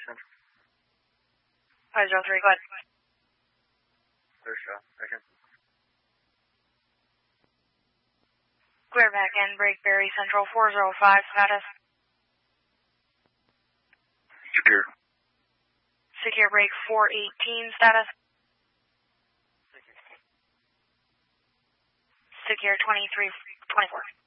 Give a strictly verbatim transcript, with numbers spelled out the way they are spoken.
Central. five zero three, go ahead. Clear shot. Second. Clear back end, break Berry Central four zero five, status. Secure. Secure break four eighteen, status. Secure twenty-three twenty-four.